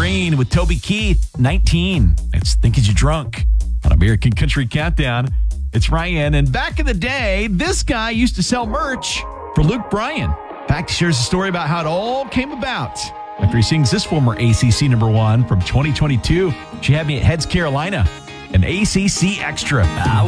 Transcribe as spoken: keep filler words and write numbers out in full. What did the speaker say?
Green with Toby Keith, nineteen. It's Think Is You Drunk on American Country Countdown. It's Ryan. And back in the day, this guy used to sell merch for Luke Bryan. In fact, he shares a story about how it all came about after he sings this former A C C number one from twenty twenty-two. She had me at Heads Carolina, an A C C extra.